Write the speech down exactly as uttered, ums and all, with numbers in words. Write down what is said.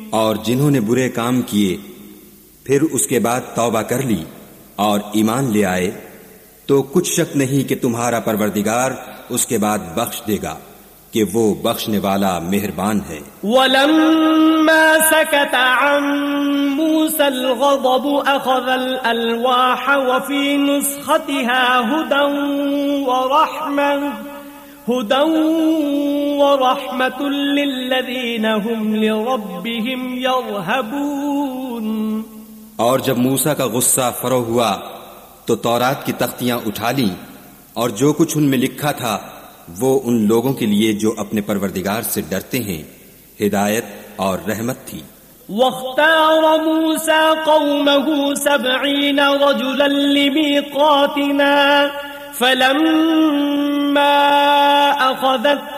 और जिन्होंने बुरे काम किए फिर उसके बाद तौबा कर ली और ईमान ले आए, तो कुछ शक नहीं कि तुम्हारा परवरदिगार उसके बाद बख्श देगा कि वो बख्शने वाला मेहरबान है। वलम्मा सकता अन मूसल गज़ब अख़ज़ल अलवाह व फी नुस्ख़तिहा हुदन व रहमह हुदन व रहमतुल लिल्लज़ीना हुम लिरब्बिहिम यरहबून। और जब मूसा का गुस्सा फरो हुआ तो तौरात की तख्तियां उठा लीं और जो कुछ उनमें लिखा था वो उन लोगों के लिए जो अपने परवरदिगार से डरते हैं हिदायत और रहमत थी। वख्तार मूसा कौमहु सबईन रजुलन लिमीक़ातिना फलम्मा अख़ज़त